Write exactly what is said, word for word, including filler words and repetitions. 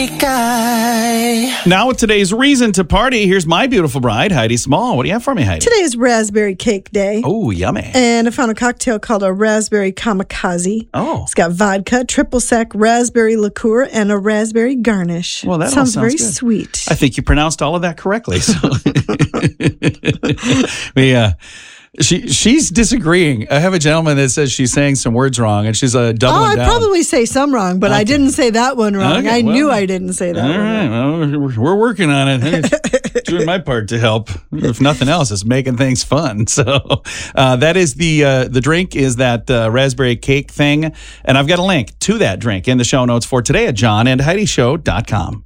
cake guy. Now with today's reason to party, here's my beautiful bride, Heidi Small. What do you have for me, Heidi? Today is Raspberry Cake Day. Oh, yummy. And I found a cocktail called a Raspberry Kamikaze. Oh. It's got vodka, triple sec, raspberry liqueur, and a raspberry garnish. Well, that all sounds, sounds very good. sweet. I think you pronounced all of that correctly. So. we, uh, she she's disagreeing. I have a gentleman that says she's saying some words wrong, and she's uh, Oh, doubling I down. probably say some wrong, but I Okay. didn't say that one wrong. Okay, I well, knew I didn't say that All one right, wrong. well, we're, we're working on it. Doing my part to help. If nothing else, it's making things fun. So uh, that is the uh, the drink is that uh, raspberry cake thing, and I've got a link to that drink in the show notes for today at john and heidi show dot com.